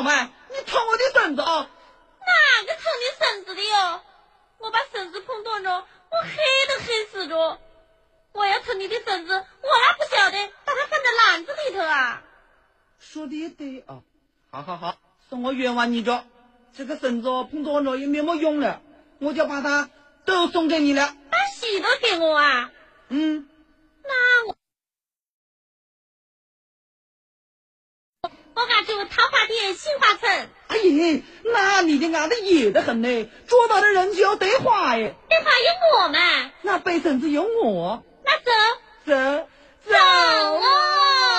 好嘛，你捅我的绳子啊！ 哪个捅你绳子的哟？我把绳子碰断着，我黑都黑死着。我要捅你的绳子，我还不晓得把它放在篮子里头啊。 说的也对啊，好，算我冤枉你着。这个绳子碰断着也没么用了，我就把它都送给你了。 把喜都给我啊？那我感觉桃花店杏花村。 哎呀，那你的牙的野得很呢，捉到的人就要得花哎。 得花有我嘛？ 那背绳子有我。 那走走哦。